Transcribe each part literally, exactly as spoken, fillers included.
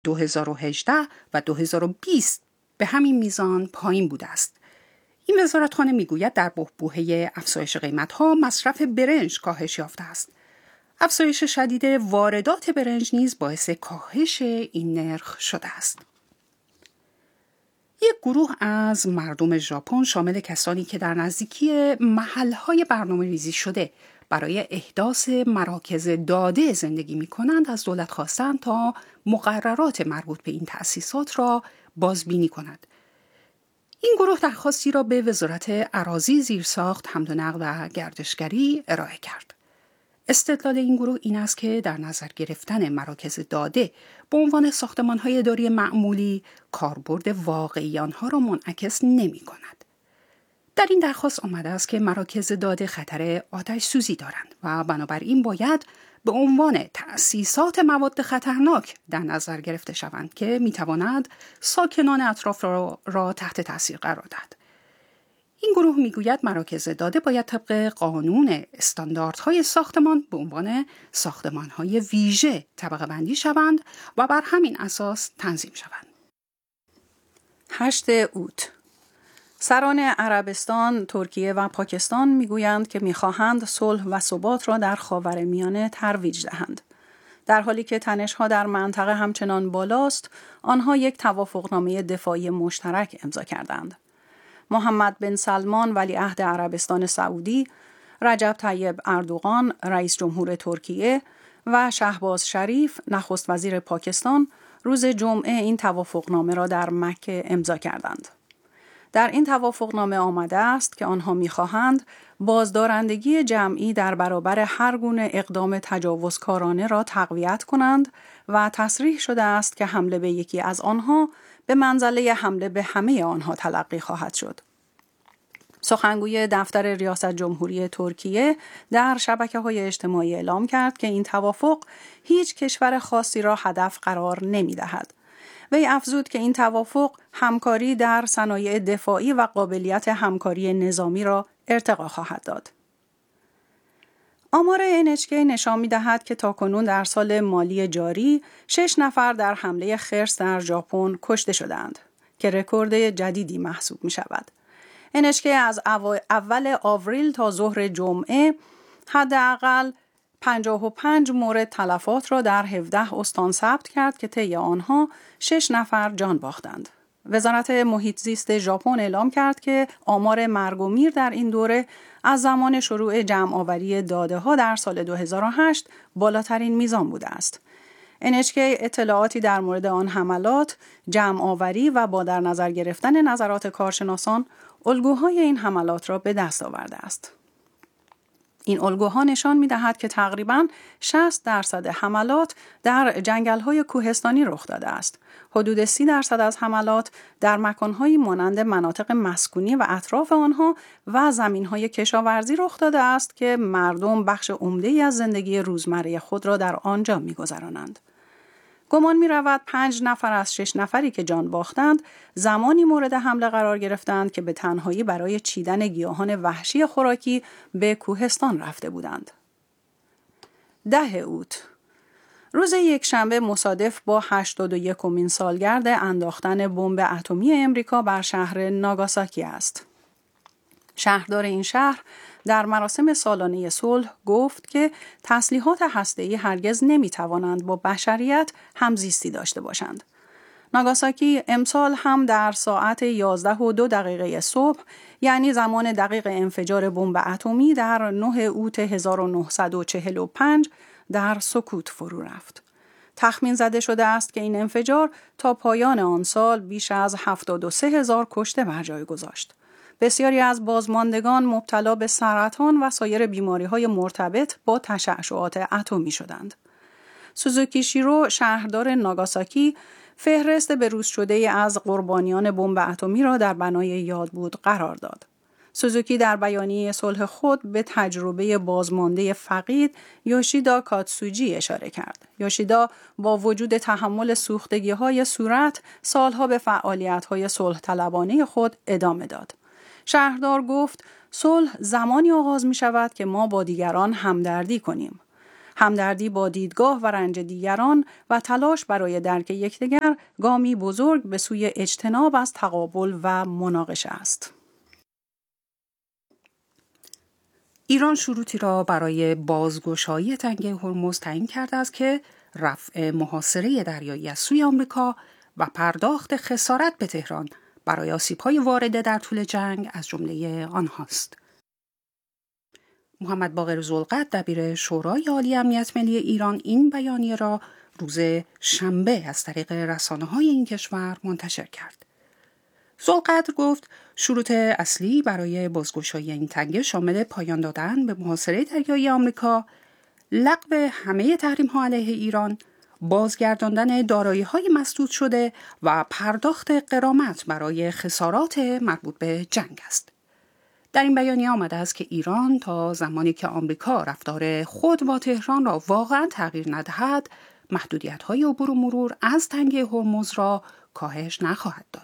دو هزار و هجده و دو هزار و بیست به همین میزان پایین بوده است. این وزارتخانه میگوید در بحبوحه افزایش قیمت‌ها مصرف برنج کاهش یافته است. افزایش شدید واردات برنج نیز باعث کاهش این نرخ شده است. یک گروه از مردم ژاپن شامل کسانی که در نزدیکی محل‌های برنامه‌ریزی شده برای احداث مراکز داده زندگی می‌کنند از دولت خواستند تا مقررات مربوط به این تأسیسات را بازبینی کند. این گروه درخواستی را به وزارت اراضی، زیرساخت، حمل و نقل و گردشگری ارائه کرد. استدلال این گروه این است که در نظر گرفتن مراکز داده به عنوان ساختمان‌های اداری معمولی کاربرد واقعی آنها را منعکس نمی‌کند. در این درخواست آمده است که مراکز داده خطر آتش سوزی دارند و بنابراین باید به عنوان تأسیسات مواد خطرناک در نظر گرفته شوند که می‌تواند ساکنان اطراف را, را تحت تاثیر قرار دهد. این گروه میگوید مراکز داده باید طبق قانون استانداردهای ساختمان به عنوان ساختمان‌های ویژه طبقه بندی شوند و بر همین اساس تنظیم شوند. هشتم اوت سران عربستان، ترکیه و پاکستان میگویند که میخواهند صلح و ثبات را در خاورمیانه ترویج دهند. در حالی که تنش‌ها در منطقه همچنان بالاست، آنها یک توافقنامه دفاعی مشترک امضا کردند. محمد بن سلمان ولیعهد عربستان سعودی، رجب طیب اردوغان رئیس جمهور ترکیه و شهباز شریف نخست وزیر پاکستان روز جمعه این توافقنامه را در مکه امضا کردند. در این توافقنامه آمده است که آنها می‌خواهند بازدارندگی جمعی در برابر هر گونه اقدام تجاوزکارانه را تقویت کنند و تصریح شده است که حمله به یکی از آنها به منزله حمله به همه آنها تلقی خواهد شد. سخنگوی دفتر ریاست جمهوری ترکیه در شبکه‌های اجتماعی اعلام کرد که این توافق هیچ کشور خاصی را هدف قرار نمی‌دهد. وی افزود که این توافق همکاری در صنایع دفاعی و قابلیت همکاری نظامی را ارتقا خواهد داد. آمار ان اچ کی نشان می‌دهد که تاکنون در سال مالی جاری شش نفر در حمله خرس در ژاپن کشته شدند که رکورد جدیدی محسوب می‌شود. ان اچ کی از اول آوریل تا ظهر جمعه حداقل پنجاه و پنج مورد تلفات را در هفده استان ثبت کرد که طی آنها شش نفر جان باختند. وزارت محیط زیست ژاپن اعلام کرد که آمار مرگ و میر در این دوره از زمان شروع جمع آوری داده ها در سال دو هزار و هشت بالاترین میزان بوده است. ان اچ کی اطلاعاتی در مورد آن حملات، جمع آوری و با در نظر گرفتن نظرات کارشناسان الگوهای این حملات را به دست آورده است. این الگوها نشان می‌دهد که تقریباً شصت درصد حملات در جنگل‌های کوهستانی رخ داده است. حدود سی درصد از حملات در مکان‌هایی مانند مناطق مسکونی و اطراف آنها و زمین‌های کشاورزی رخ داده است که مردم بخش عمده‌ای از زندگی روزمره خود را در آنجا می‌گذرانند. گمان می‌رود پنج نفر از شش نفری که جان باختند زمانی مورد حمله قرار گرفتند که به تنهایی برای چیدن گیاهان وحشی خوراکی به کوهستان رفته بودند. ده اوت روز یکشنبه مصادف با هشتاد و یکمین سالگرد انداختن بمب اتمی امریکا بر شهر ناگاساکی است. شهردار این شهر در مراسم سالانه صلح گفت که تسلیحات هسته‌ای هرگز نمی‌توانند با بشریت همزیستی داشته باشند. ناگاساکی امسال هم در ساعت یازده و دو دقیقه صبح، یعنی زمان دقیق انفجار بمب اتمی در نه اوت هزار و نهصد و چهل و پنج در سکوت فرو رفت. تخمین زده شده است که این انفجار تا پایان آن سال بیش از هفتاد و سه هزار کشته بر جای گذاشت. بسیاری از بازماندگان مبتلا به سرطان و سایر بیماری‌های مرتبط با تشعشعات اتمی شدند. سوزوکی شیرو شهردار ناگاساکی فهرست بروز شده از قربانیان بمب اتمی را در بنای یادبود قرار داد. سوزوکی در بیانیه صلح خود به تجربه بازمانده فقید یوشیدا کاتسوجی اشاره کرد. یوشیدا با وجود تحمل سوختگی‌های صورت سالها به فعالیت‌های صلح طلبانه خود ادامه داد. شهردار گفت صلح زمانی آغاز می شود که ما با دیگران همدردی کنیم. همدردی با دیدگاه و رنج دیگران و تلاش برای درک یکدیگر گامی بزرگ به سوی اجتناب از تقابل و مناقشه است. ایران شروطی را برای بازگشایی تنگه هرمز تعیین کرده است که رفع محاصره دریایی از سوی آمریکا و پرداخت خسارت به تهران برای آسیب‌های وارده در طول جنگ از جمله آنهاست. محمد باقر ذوالقدر دبیر شورای عالی امنیت ملی ایران این بیانیه را روز شنبه از طریق رسانه‌های این کشور منتشر کرد. ذوالقدر گفت شروط اصلی برای بازگشایی این تنگه شامل پایان دادن به محاصره دریایی آمریکا، لغو همه تحریم‌ها علیه ایران، بازگرداندن دارایی‌های مسدود شده و پرداخت غرامت برای خسارات مربوط به جنگ است. در این بیانیه آمده است که ایران تا زمانی که آمریکا رفتار خود با تهران را واقعا تغییر ندهد، محدودیت‌های عبور و مرور از تنگه هرمز را کاهش نخواهد داد.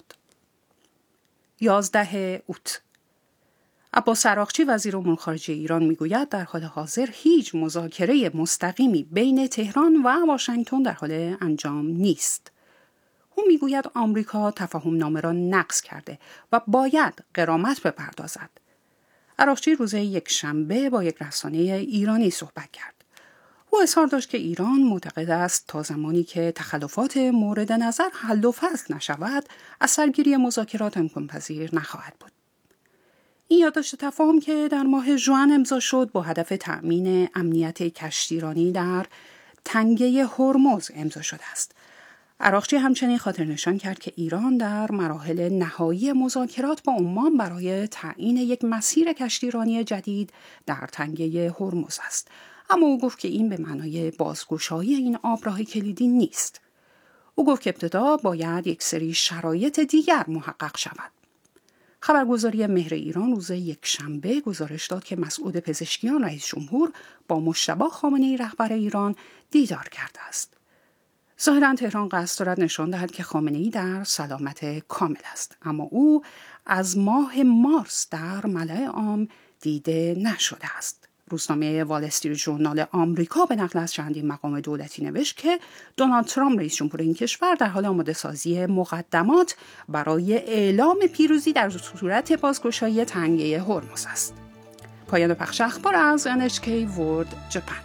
یازده اوت عباس عراقچی وزیر امور خارجه ایران میگوید در حال حاضر هیچ مذاکره مستقیمی بین تهران و واشنگتن در حال انجام نیست. او میگوید آمریکا تفاهم نامه را نقض کرده و باید غرامت بپردازد. عراقچی روز یک شنبه با یک رسانه ایرانی صحبت کرد. او اظهار داشت که ایران معتقد است تا زمانی که تخلفات مورد نظر حل و فصل نشود، اثرگیری مذاکرات امکان پذیر نخواهد بود. این یادداشت تفاهم که در ماه ژوئن امضا شد با هدف تأمین امنیت کشتیرانی در تنگه هرمز امضا شده است. عراقچی همچنین خاطر نشان کرد که ایران در مراحل نهایی مذاکرات با عمان برای تعیین یک مسیر کشتیرانی جدید در تنگه هرمز است. اما او گفت که این به معنای بازگشایی این آبراه کلیدی نیست. او گفت که ابتدا باید یک سری شرایط دیگر محقق شود. خبرگزاری مهر ایران روز یک شنبه گزارش داد که مسعود پزشکیان رئیس جمهور با مجتبی خامنه‌ای رهبر ایران دیدار کرده است. ظاهراً تهران قصد دارد نشان دهد که خامنه‌ای در سلامت کامل است، اما او از ماه مارس در ملأ عام دیده نشده است. روزنامه وال استریت ژورنال آمریکا به نقل از چندین مقام دولتی نوشت که دونالد ترامپ رئیس جمهور این کشور در حال آماده سازی مقدمات برای اعلام پیروزی در صورت بازگشایی تنگه هرمز است. پایان پخش اخبار از ان اچ کی World Japan.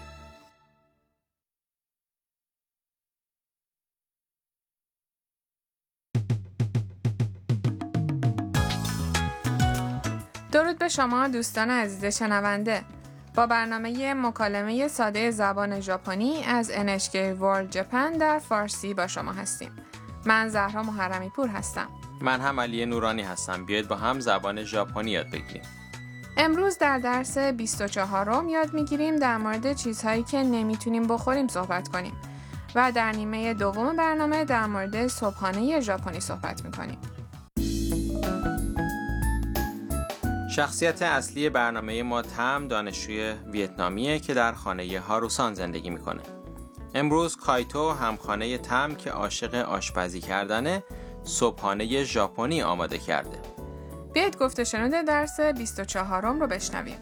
درود به شما دوستان عزیز شنونده. با برنامه مکالمه ساده زبان ژاپنی از ان اچ کی World Japan در فارسی با شما هستیم. من زهرا محرمی پور هستم. من هم علی نورانی هستم. بیایید با هم زبان ژاپنی یاد بگیریم. امروز در درس بیست و چهارم یاد میگیریم در مورد چیزهایی که نمیتونیم بخوریم صحبت کنیم و در نیمه دوم برنامه در مورد صبحانه ژاپنی صحبت میکنیم. شخصیت اصلی برنامه ما تم دانشجوی ویتنامیه که در خانه هاروسان زندگی میکنه. امروز کایتو همخانه تم که عاشق آشپزی کردنه صبحانه ژاپنی آماده کرده. بیایید گفته شنود درس بیست و چهارم رو بشنویم.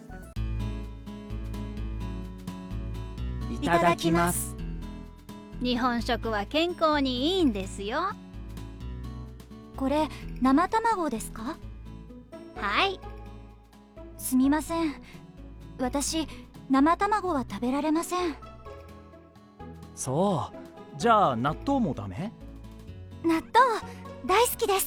いただきます。日本食は健康にいいんですよ。これ生卵ですか？はい。すみません。私生卵は食べられません。 そう。じゃあ納豆もダメ？ 納豆大好きです。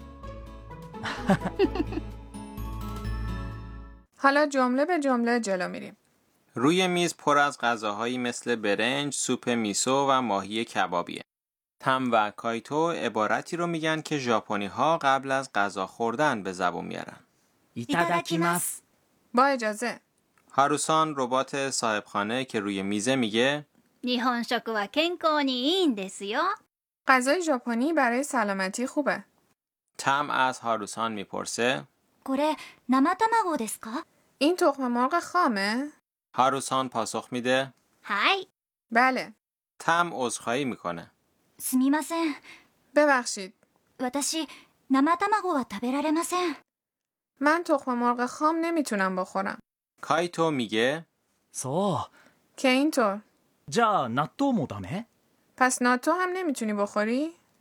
حالا جمله به جمله جلو میریم. روی میز پر از غذاهایی مثل برنج، سوپ میسو و ماهی کبابیه. تم و کایتو عبارتی رو میگن که ژاپنی ها قبل از غذا خوردن به زبون میارن. いただきます。 با اجازه. هاروسان ربات صاحبخانه که روی میزه میگه 日本食は健康にいいんですよ。 غذای ژاپنی برای سلامتی خوبه. تم از هاروسان میپرسه これ生卵ですか？ این تخم مرغ خامه؟ هاروسان پاسخ میده はい。 بله. تم عذرخواهی میکنه すみません。 ببخشید. 私生卵は食べられません。 من تخم مرغ خام نمیتونم بخورم. کایتو میگه そう。 که اینطور. じゃあ納豆もダメ？ پس ناتو هم نمیتونی بخوری؟